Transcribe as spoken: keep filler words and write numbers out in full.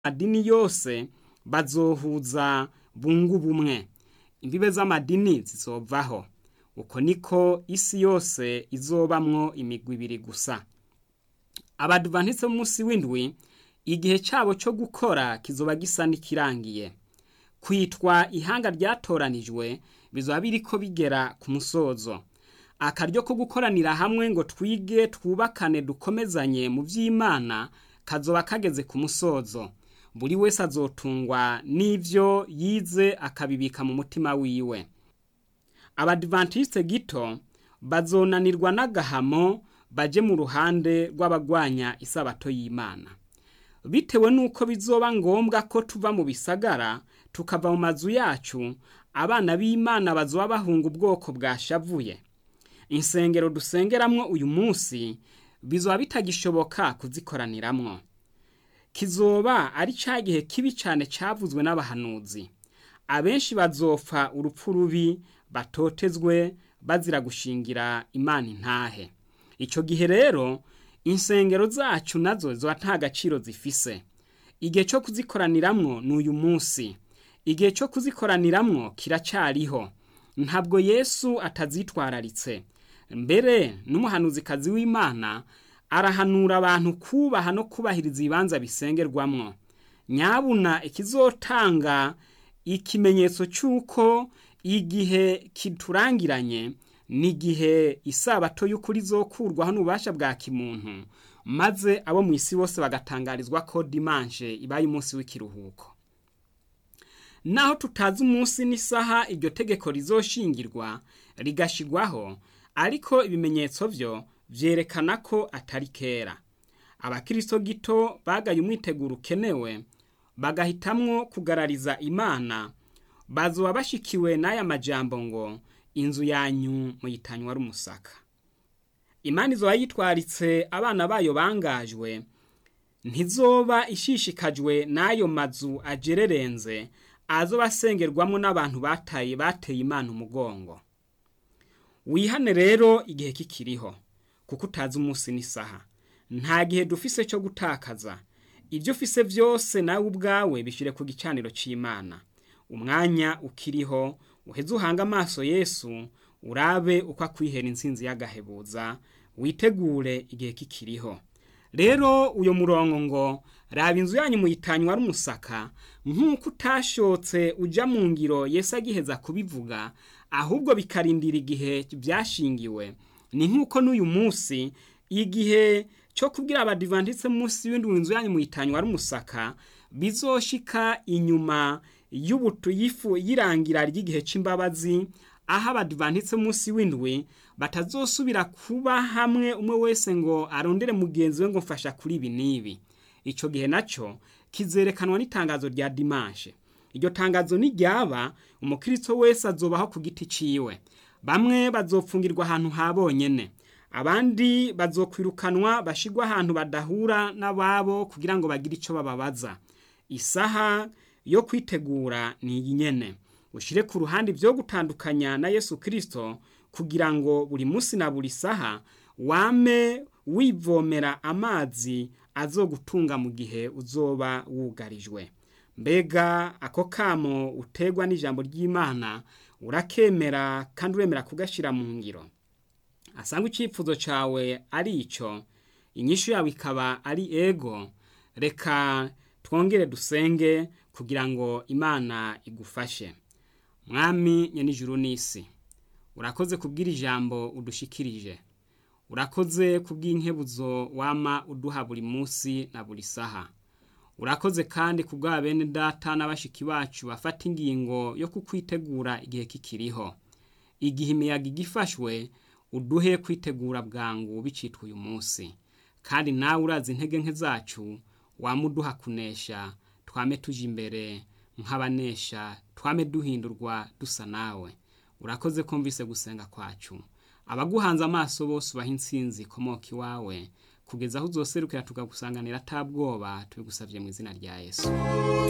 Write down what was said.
Amadini yose bazohuza bungu bumwe, imbibe z'amadini zizovaho. Uko niko isi yose izobamwo imigwi ibiri gusa. Abadventiste b'umunsi w'indwi, igihe cabo cyo gukora kizoba gisa n'ikirangiye. Kwitwa ihanga ryatoranijwe bizoba biriko bigera ku musozo. Akaryo ko gukoranira hamwe ngo twige twubakane dukomezanye mu vy'Imana kazoba kageze ku musozo. Buri wese azotungwa n'ivyo yize akabibika mu mutima wiwe. Abadventiste gito bazonanirwa n'agahamo baje mu ruhande rw'abagwanya isabato y'Imana. Bitewe nuko bizoba ngombwa ko tuva mu bisagara tukava mu mazu yacu, abana b'Imana bazoba bahunga ubwoko bwashavuye. Insengero dusengeramwo uyu munsi bizoba bitagishoboka kuzikoraniramwo. Kizoba ari ca gihe kibi cane cavuzwe n'abahanuzi. Abenshi bazopfa urupfu rubi batotezwe bazira gushingira Imana intahe. Ico gihe rero insengero zacu nazo zoba nta gaciro zifise. Igihe cyo kuzikoraniramwo n'uyu munsi. Igihe cyo kuzikoraniramwo kiracariho. Ntabwo Yesu atazitwararitse. Mbere n'umuhanuzikazi w'Imana arahanura abantu kubaha no kubahiriza ibibanza bisengerwamwo. Nyabuna ikizotanga ikimenyetso cy'uko igihe kiturangiranye n'igihe isabato y'ukuri zokurwaho n'ububasha bwa kimuntu, maze abo mu isi bose bagatangarizwa ko dimanche ibaye umunsi w'ikiruhuko. Naho tutazi umunsi n'isaha iryo tegeko rizoshingirwa rigashigwaho, ariko ibimenyetso vyo vyerekana ko atari kera. Abakristo gito bagaye umwiteguro ukenewe bagahitamwo kugarariza Imana, bazoba bashikiwe n'aya majambo ngo inzu yanyu muyitanywa rumusaka. Imana izoba yitwaritse abana bayo bangajwe, ntizoba ishishikajwe n'ayo mazu ajererenze azoba asengerwamwo n'abantu bataye bateye Imana umugongo. Wihane rero igihe kikiriho, kuko utazi umunsi n'isaha. Nta gihe dufise cyo gutakaza. Ibyo ufise vyose nawe ubwawe bishire ku gicaniro c'Imana. Umwanya ukiriho, uheze uhanga amaso Yesu, urabe uko akwihera intsinzi y'agahebuza, witegure igihe kikiriho. Rero uyo murongo ngo raba inzu yanyu muyitanywa rumusaka, nk'uko utashotse uja mu ngiro Yesu agiheza kubivuga, ahubwo bikarindira igihe byashingiwe. Ni nk'uko n'uyu munsi igihe cyo kubwira abadventiste munsi w'indwi inzu yanyu muyitanywa rumusaka bizoshika inyuma y'ubutu yifu yirangira ry'igihe c'imbabazi, aho abadventiste munsi w'indwi batazosubira kuba hamwe umwe wese ngo arondere mugenzi we ngo mfasha kuri ibi nibi. Ico gihe naco kizerekanwa n'itangazo rya dimanche. Iryo tangazo ni ryaba umukristo wese azobaho ku giti ciwe. Bamwe bazopfungirwa ahantu habonyene, abandi bazokwirukanwa bashigwa ahantu badahura n'ababo kugira ngo bagire ico bababaza. Isaha yo kwitegura ni iyi nyene. Ushire ku ruhande byo gutandukanya na Yesu Kristo kugira ngo buri munsi na buri saha wame wivomera amazi azogutunga mu gihe uzoba wugarijwe. Mbega ako kamo utegwa n'ijambo ry'Imana urakemera kandi uremera kugashira mu ngiro? Asanga icifuzo cawe ari ico, inyishu yawe ikaba ari ego. Reka twongere dusenge kugira ngo Imana igufashe. Mwami nyenijuru n'isi, urakoze kubwira ijambo udushikirije. Urakoze kubw'inkebuzo wama uduha buri munsi na buri saha. Urakoze kandi kubwa bene data n'abashiki bacu bafata ingingo yo kukwitegura igihe kikiriho. Igihe imiyaga igifashwe uduhe kwitegura bwangu bicitwa uyu munsi. Kandi nawe urazi intege nke zacu wamuduha kunesha, twame tuje imbere nk'abanesha, twame duhindurwa dusa nawe. Urakoze kumvise gusenga kwacu. Abaguhanze amaso bose baha intsinzi komoka iwawe, kugeza aho uzoserukira tukagusanganira atabwoba, tubigusavye mu izina rya Yesu.